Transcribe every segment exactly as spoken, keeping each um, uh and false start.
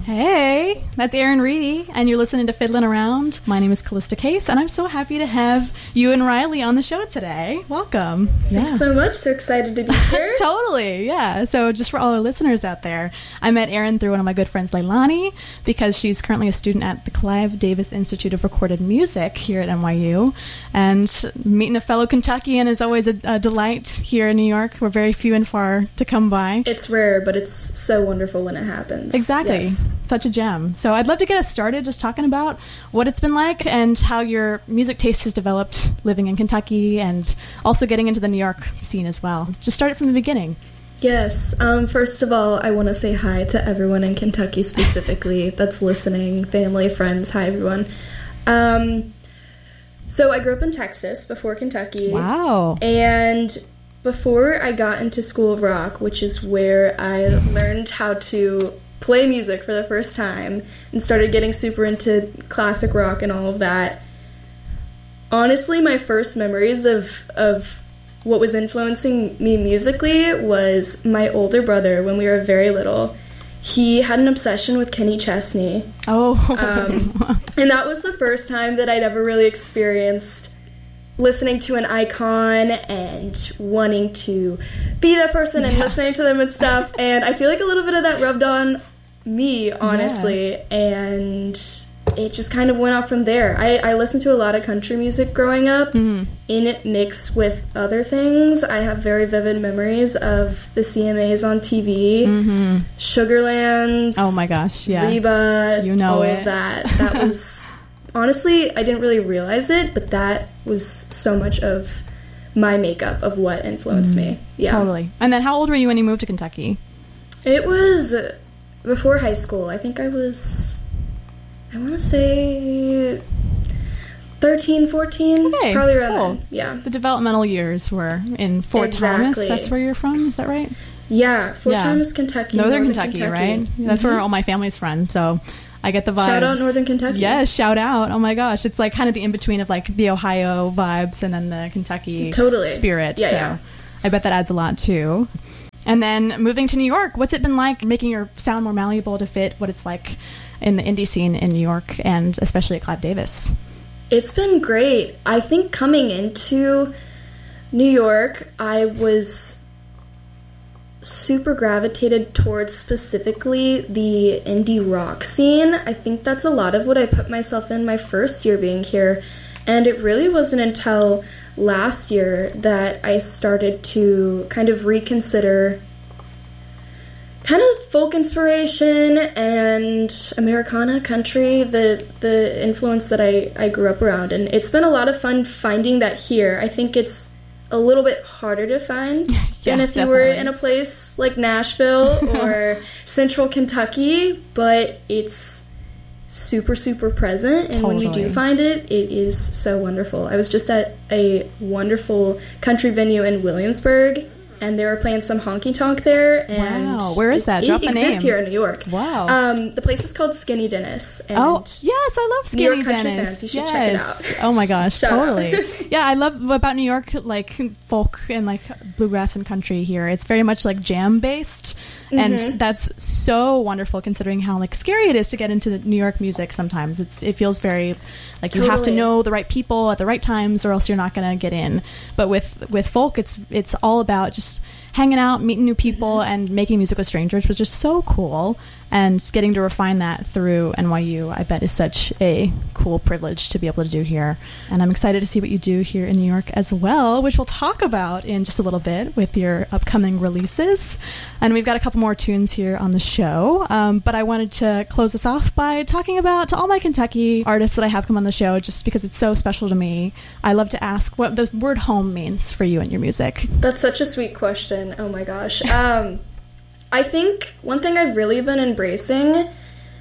Hey, that's Erin Reedy, and you're listening to Fiddlin' Around. My name is Callista Case, and I'm so happy to have you and Riley on the show today. Welcome. Yeah. Thanks so much. So excited to be here. Totally, yeah. So just for all our listeners out there, I met Erin through one of my good friends, Leilani, because she's currently a student at the Clive Davis Institute of Recorded Music here at N Y U. And meeting a fellow Kentuckian is always a, a delight here in New York. We're very few and far to come by. It's rare, but it's so wonderful when it happens. Exactly. Yes. Such a gem. So I'd love to get us started just talking about what it's been like and how your music taste has developed living in Kentucky and also getting into the New York scene as well. Just start it from the beginning. Yes. Um, first of all, I want to say hi to everyone in Kentucky specifically that's listening, family, friends. Hi, everyone. Um, so I grew up in Texas before Kentucky. Wow. And before I got into School of Rock, which is where I learned how to play music for the first time and started getting super into classic rock and all of that. Honestly, my first memories of of what was influencing me musically was my older brother when we were very little. He had an obsession with Kenny Chesney. Oh. Um, and that was the first time that I'd ever really experienced listening to an icon and wanting to be that person and yeah. listening to them and stuff. And I feel like a little bit of that rubbed on me, honestly. Yeah. And it just kind of went out from there. I, I listened to a lot of country music growing up, mm-hmm. in it mixed with other things. I have very vivid memories of the C M As on T V, mm-hmm. Sugarland. Oh my gosh, yeah. Reba, you know all it. of that. That was... Honestly, I didn't really realize it, but that was so much of my makeup of what influenced mm, me. Yeah. Totally. And then how old were you when you moved to Kentucky? It was before high school. I think I was, I want to say thirteen, fourteen. Okay, probably around cool. then. Yeah. The developmental years were in Fort exactly. Thomas. That's where you're from, is that right? Yeah, Fort yeah. Thomas, Kentucky. Northern, Northern Kentucky, Kentucky, right? Mm-hmm. That's where all my family's from, so... I get the vibes. Shout out Northern Kentucky. Yes, shout out. Oh my gosh. It's like kind of the in-between of like the Ohio vibes and then the Kentucky totally. spirit. Yeah, so yeah. I bet that adds a lot too. And then moving to New York, what's it been like making your sound more malleable to fit what it's like in the indie scene in New York and especially at Clive Davis? It's been great. I think coming into New York, I was super gravitated towards specifically the indie rock scene. I think that's a lot of what I put myself in my first year being here, and it really wasn't until last year that I started to kind of reconsider kind of folk inspiration and Americana, country, the the influence that I, I grew up around, and it's been a lot of fun finding that here. I think it's a little bit harder to find yeah, than if you definitely. were in a place like Nashville or Central Kentucky, but it's super, super present, and totally. When you do find it, it is so wonderful. I was just at a wonderful country venue in Williamsburg, and they were playing some honky tonk there. And wow, where is that? It, Drop it the exists name. Here in New York. Wow. Um, the place is called Skinny Dennis. And oh, yes, I love Skinny New York Dennis. country fans, you should yes. check it out. Oh my gosh, Shout totally. Yeah, I love about New York, like folk and like bluegrass and country here. It's very much like jam based, mm-hmm. and that's so wonderful considering how like scary it is to get into the New York music. Sometimes it's it feels very like you totally. have to know the right people at the right times, or else you're not going to get in. But with with folk, it's it's all about just hanging out, meeting new people, and making music with strangers, which is so cool. And getting to refine that through N Y U, I bet, is such a cool privilege to be able to do here. And I'm excited to see what you do here in New York as well, which we'll talk about in just a little bit with your upcoming releases. And we've got a couple more tunes here on the show. Um, but I wanted to close this off by talking about, to all my Kentucky artists that I have come on the show, just because it's so special to me, I love to ask what the word home means for you and your music. That's such a sweet question. Oh my gosh. Um... I think one thing I've really been embracing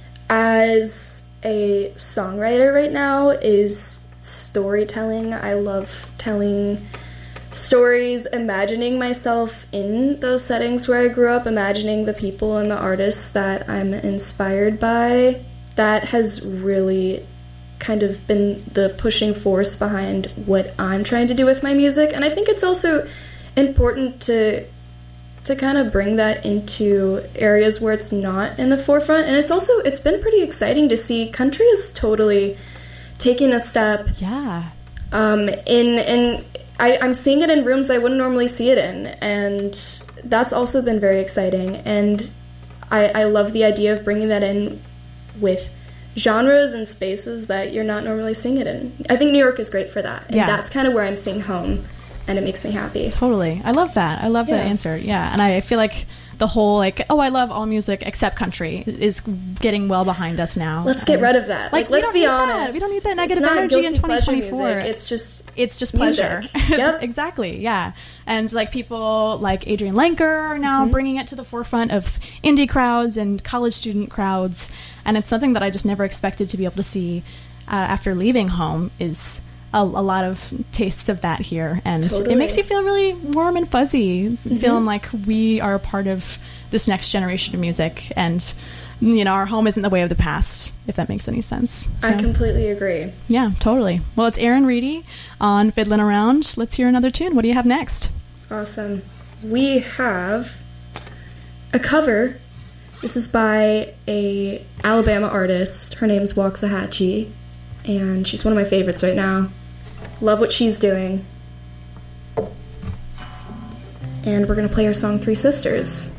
as a songwriter right now is storytelling. I love telling stories, imagining myself in those settings where I grew up, imagining the people and the artists that I'm inspired by. That has really kind of been the pushing force behind what I'm trying to do with my music. And I think it's also important to to kind of bring that into areas where it's not in the forefront. And it's also, it's been pretty exciting to see country is totally taking a step. Yeah. Um, in, in, I, I'm seeing it in rooms I wouldn't normally see it in. And that's also been very exciting. And I, I love the idea of bringing that in with genres and spaces that you're not normally seeing it in. I think New York is great for that. And yeah. that's kind of where I'm seeing home. And it makes me happy. Totally. I love that. I love yeah. that answer. Yeah. And I feel like the whole, like, oh, I love all music except country is getting well behind us now. Let's get and, rid of that. Like, like let's be honest. That. We don't need that negative energy in twenty twenty-four. It's just It's just pleasure. Yep. Exactly. Yeah. And, like, people like Adrian Lenker are now mm-hmm. bringing it to the forefront of indie crowds and college student crowds. And it's something that I just never expected to be able to see uh, after leaving home is... A, a lot of tastes of that here, and totally. It makes you feel really warm and fuzzy, mm-hmm. feeling like we are a part of this next generation of music, and you know, our home isn't the way of the past, if that makes any sense. So, I completely agree. Yeah, totally. Well, it's Erin Reedy on Fiddlin' Around. Let's hear another tune. What do you have next? Awesome. We have a cover. This is by a Alabama artist. Her name's Waxahachie. And she's one of my favorites right now. Love what she's doing. And we're going to play her song Three Sisters.